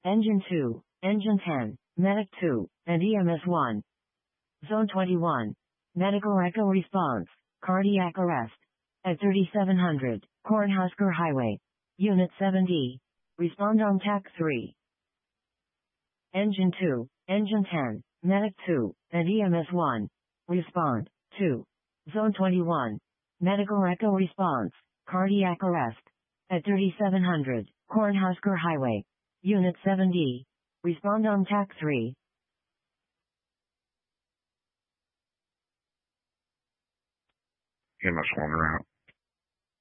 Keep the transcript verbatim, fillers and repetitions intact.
Engine two, Engine ten, Medic two, and E M S one. Zone twenty-one. Medical Echo Response, Cardiac Arrest. At thirty-seven hundred, Cornhusker Highway. Unit seven D. Respond on T A C three. Engine two, Engine ten, Medic two, and E M S one. Respond. two. Zone twenty-one. Medical Echo Response, Cardiac Arrest. At thirty-seven hundred, Cornhusker Highway. Unit seven D. Respond on T A C three. E M S one around.